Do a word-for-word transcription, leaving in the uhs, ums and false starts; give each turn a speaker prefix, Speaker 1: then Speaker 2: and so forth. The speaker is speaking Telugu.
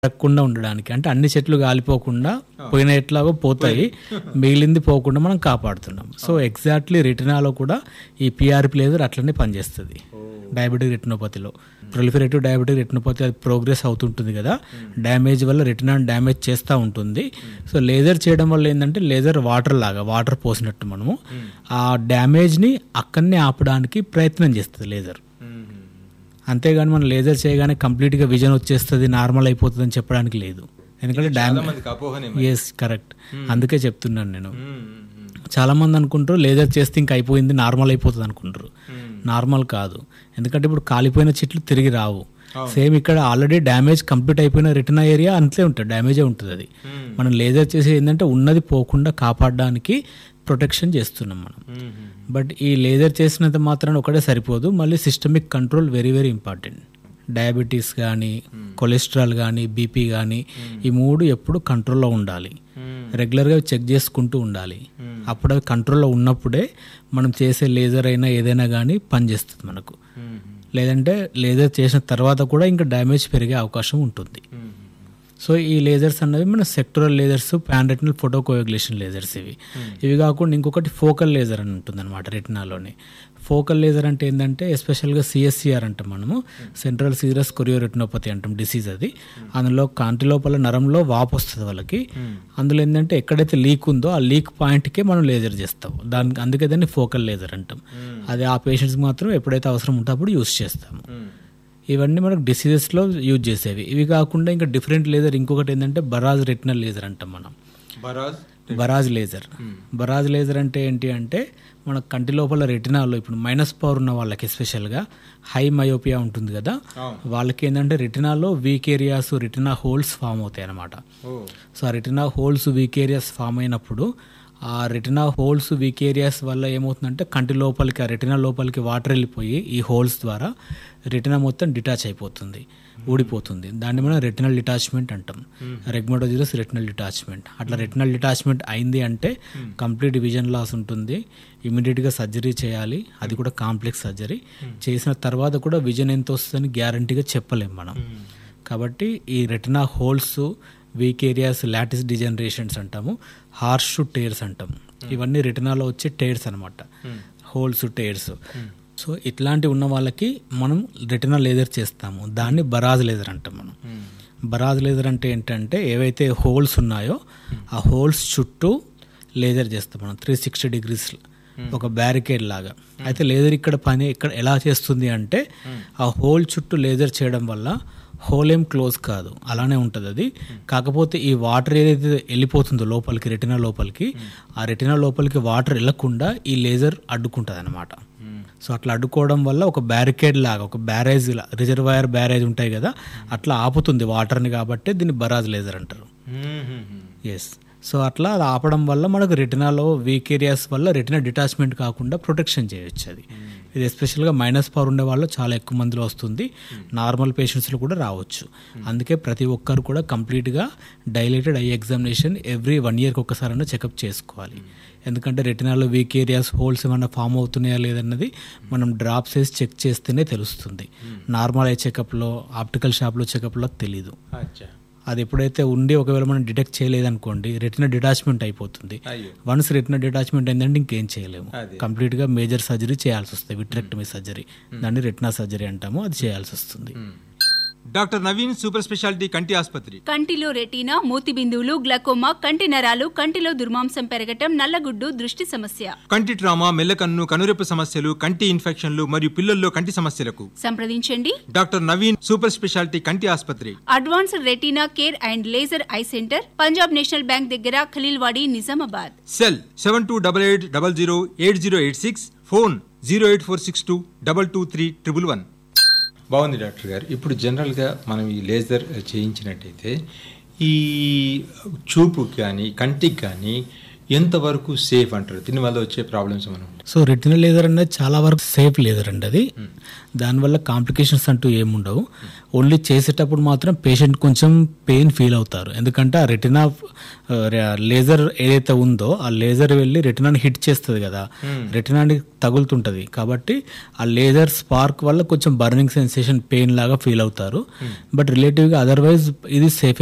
Speaker 1: తగ్గకుండా ఉండడానికి, అంటే అన్ని చెట్లు కాలిపోకుండా పోయిన ఎట్లాగో పోతాయి, మిగిలింది పోకుండా మనం కాపాడుతున్నాం. సో ఎగ్జాక్ట్లీ రెటినాలో కూడా ఈ పిఆర్పి లేజర్ అట్లనే పనిచేస్తుంది. డయాబెటిక్ రెటినోపతిలో ప్రొలిఫరేటివ్ డయాబెటిక్ రెటినోపతి అది ప్రోగ్రెస్ అవుతుంటుంది కదా, డ్యామేజ్ వల్ల రెటినా డ్యామేజ్ చేస్తూ ఉంటుంది. సో లేజర్ చేయడం వల్ల ఏంటంటే లేజర్ వాటర్ లాగా వాటర్ పోసినట్టు మనము ఆ డ్యామేజ్ని అక్కడనే ఆపడానికి ప్రయత్నం చేస్తుంది లేజర్. అంతేగాని మనం లేజర్ చేయగానే కంప్లీట్గా విజన్ వచ్చేస్తుంది, నార్మల్ అయిపోతుంది అని చెప్పడానికి లేదు. ఎందుకంటే డ్యామేజ్ ఎస్ కరెక్ట్, అందుకే చెప్తున్నాను నేను. చాలా మంది అనుకుంటారు లేజర్ చేస్తే ఇంక అయిపోయింది నార్మల్ అయిపోతుంది అనుకుంటారు. నార్మల్ కాదు, ఎందుకంటే ఇప్పుడు కాలిపోయిన చెట్లు తిరిగి రావు. సేమ్ ఇక్కడ ఆల్రెడీ డ్యామేజ్ కంప్లీట్ అయిపోయిన రెటినా ఏరియా అంతే ఉంటుంది, డ్యామేజే ఉంటుంది. అది మనం లేజర్ చేసి ఏంటంటే ఉన్నది పోకుండా కాపాడడానికి ప్రొటెక్షన్ చేస్తున్నాం మనం. బట్ ఈ లేజర్ చేసినంత మాత్రాన ఒకటే సరిపోదు, మళ్ళీ systemic control very very important. Diabetes కానీ, కొలెస్ట్రాల్ కానీ, బీపీ కానీ, ఈ మూడు ఎప్పుడు కంట్రోల్లో ఉండాలి. రెగ్యులర్గా చెక్ చేసుకుంటూ ఉండాలి. అప్పుడు అవి కంట్రోల్లో ఉన్నప్పుడే మనం చేసే లేజర్ అయినా ఏదైనా కానీ పనిచేస్తుంది మనకు. లేదంటే లేజర్ చేసిన తర్వాత కూడా ఇంకా డ్యామేజ్ పెరిగే అవకాశం ఉంటుంది. సో ఈ లేజర్స్ అన్నవి మన sectoral lasers, pan retinal ఫోటోకోయాగులేషన్ lasers ఇవి. ఇవి కాకుండా ఇంకొకటి ఫోకల్ లేజర్ అని ఉంటుంది అనమాట రెటినాలోనే. ఫోకల్ లేజర్ అంటే ఏంటంటే ఎస్పెషల్గా సిఎస్సిఆర్ అంటాం మనము, సెంట్రల్ సీరస్ కొరియోరెటినోపతి అంటాం డిసీజ్ అది. అందులో కాంటి లోపల నరంలో వాపు వస్తుంది వాళ్ళకి. అందులో ఏంటంటే ఎక్కడైతే లీక్ ఉందో ఆ లీక్ పాయింట్కే మనం లేజర్ చేస్తాం, దానికి అందుకే దాన్ని ఫోకల్ లేజర్ అంటాం. అది ఆ పేషెంట్స్కి మాత్రం ఎప్పుడైతే అవసరం ఉంటే అప్పుడు యూస్ చేస్తాము. ఇవన్నీ మనకు డిసీజెస్లో యూజ్ చేసేవి. ఇవి కాకుండా ఇంకా డిఫరెంట్ లేజర్ ఇంకొకటి ఏంటంటే బరాజ్ రెటినల్ లేజర్ అంటాం మనం. Barrage barrage laser barrage laser అంటే ఏంటి అంటే మన కంటి లోపల రెటినాలో ఇప్పుడు మైనస్ పవర్ ఉన్న వాళ్ళకి ఎస్పెషల్గా హై మయోపియా ఉంటుంది కదా, వాళ్ళకి ఏంటంటే రెటినాలో weak areas, retina holes form అవుతాయి అన్నమాట. సో ఆ retina holes, weak areas form అయినప్పుడు ఆ రెటినా హోల్స్, వీక్ ఏరియాస్ వల్ల ఏమవుతుందంటే కంటి లోపలికి, ఆ రెటినా లోపలికి వాటర్ వెళ్ళిపోయి ఈ హోల్స్ ద్వారా రెటినా మొత్తం డిటాచ్ అయిపోతుంది, ఊడిపోతుంది. దాన్ని మనం రెటినల్ డిటాచ్మెంట్ అంటాం, రెగ్మటోజిరస్ రెటినల్ డిటాచ్మెంట్. అట్లా రెటినల్ డిటాచ్మెంట్ అయింది అంటే కంప్లీట్ విజన్ లాస్ ఉంటుంది, ఇమీడియట్గా సర్జరీ చేయాలి, అది కూడా కాంప్లెక్స్ సర్జరీ. చేసిన తర్వాత కూడా విజన్ ఎంత వస్తుందని గ్యారంటీగా చెప్పలేం మనం. కాబట్టి ఈ retina holes, weak areas, lattice డిజనరేషన్స్ అంటాము, హార్ష్ టేర్స్ అంటాము. ఇవన్నీ రెటినాలో వచ్చే టేర్స్ అనమాట, హోల్స్, టేర్స్. సో ఇట్లాంటివి ఉన్న వాళ్ళకి మనం రెటినా లేజర్ చేస్తాము, దాన్ని బరాజ్ లేజర్ అంటాం మనం. బరాజ్ లేజర్ అంటే ఏంటంటే ఏవైతే హోల్స్ ఉన్నాయో ఆ హోల్స్ చుట్టూ లేజర్ చేస్తాం మనం త్రీ సిక్స్టీ డిగ్రీస్, ఒక బ్యారికేడ్ లాగా. అయితే లేజర్ ఇక్కడ పని ఇక్కడ ఎలా చేస్తుంది అంటే ఆ హోల్ చుట్టూ లేజర్ చేయడం వల్ల హోల్ ఏం క్లోజ్ కాదు, అలానే ఉంటుంది అది. కాకపోతే ఈ వాటర్ ఏదైతే వెళ్ళిపోతుందో లోపలికి, రెటినా లోపలికి, ఆ రెటినా లోపలికి వాటర్ వెళ్ళకుండా ఈ లేజర్ అడ్డుకుంటుంది అనమాట. సో అట్లా అడ్డుకోవడం వల్ల ఒక బ్యారికేడ్ లాగా, ఒక బ్యారేజ్, రిజర్వాయర్ బ్యారేజ్ ఉంటాయి కదా, అట్లా ఆపుతుంది వాటర్ని. కాబట్టి దీన్ని బరాజ్ లేజర్ అంటారు. ఎస్. సో అట్లా అది ఆపడం వల్ల మనకు రెటినాలో వీక్ ఏరియాస్ వల్ల రెటినా డిటాచ్మెంట్ కాకుండా ప్రొటెక్షన్ చేయొచ్చు అది. ఇది ఎస్పెషల్గా మైనస్ పవర్ ఉండే వాళ్ళు చాలా ఎక్కువ మందిలో వస్తుంది, నార్మల్ పేషెంట్స్లో కూడా రావచ్చు. అందుకే ప్రతి ఒక్కరు కూడా కంప్లీట్గా dilated I examination every one ఇయర్కి ఒక్కసారైనా చెకప్ చేసుకోవాలి. ఎందుకంటే రెటినాలో వీక్ ఏరియాస్, హోల్స్ ఏమైనా ఫామ్ అవుతున్నాయా లేదన్నది మనం డ్రాప్స్ వేసి చెక్ చేస్తేనే తెలుస్తుంది. నార్మల్ ఐ చెకప్లో, ఆప్టికల్ షాప్లో చెకప్లో తెలీదు. అది ఎప్పుడైతే ఉండి ఒకవేళ మనం డిటెక్ట్ చేయలేదనుకోండి రెటినా డిటాచ్మెంట్ అయిపోతుంది. వన్స్ రెటినా డిటాచ్మెంట్ అయిందంటే ఇంకేం చేయలేము, కంప్లీట్గా మేజర్ సర్జరీ చేయాల్సి వస్తుంది, విట్రెక్టమీ సర్జరీ, దాన్ని రెటినా సర్జరీ అంటాము, అది చేయాల్సి వస్తుంది.
Speaker 2: డాక్టర్ నవీన్ సూపర్ స్పెషాలిటీ కంటి ఆసుపత్రి.
Speaker 3: కంటిలో రెటీనా, మూతి బిందువులు, గ్లకోమా, కంటి నరాలు, కంటిలో దుర్మాంసం పెరగటం, నల్లగుడ్డు, దృష్టి సమస్య,
Speaker 2: కంటి ట్రామా, మెల్లకన్ను, కనురెప్ప సమస్యలు, కంటి ఇన్ఫెక్షన్లు మరియు పిల్లల్లో కంటి సమస్యలకు
Speaker 3: సంప్రదించండి
Speaker 2: డాక్టర్ నవీన్ సూపర్ స్పెషాలిటీ కంటి ఆసుపత్రి.
Speaker 3: Advanced retina care and laser eye centre, Punjab national bank దగ్గర, Khaleelwadi, Nizamabad.
Speaker 2: Cell seven two double eight double zero eight zero eight six, phone zero eight four six two double two three triple one.
Speaker 4: బాగుంది డాక్టర్ గారు. ఇప్పుడు జనరల్గా మనం ఈ లేజర్ చేయించినట్టయితే ఈ చూపుకి కానీ, కంటికి కానీ ఎంతవరకు సేఫ్ అంటారు? దీనివల్ల వచ్చే ప్రాబ్లమ్స్ మనం?
Speaker 1: సో రెటినా లేజర్ అనేది చాలా వరకు సేఫ్ లేజర్ అండి అది. దానివల్ల కాంప్లికేషన్స్ అంటూ ఏముండవు. ఓన్లీ చేసేటప్పుడు మాత్రం పేషెంట్ కొంచెం పెయిన్ ఫీల్ అవుతారు, ఎందుకంటే ఆ రెటినా లేజర్ ఏదైతే ఉందో ఆ లేజర్ వెళ్ళి రెటినాని హిట్ చేస్తుంది కదా, రెటినాని తగులుతుంటది కాబట్టి ఆ లేజర్ స్పార్క్ వల్ల కొంచెం బర్నింగ్ సెన్సేషన్ పెయిన్ లాగా ఫీల్ అవుతారు. బట్ రిలేటివ్గా అదర్వైజ్ ఇది సేఫ్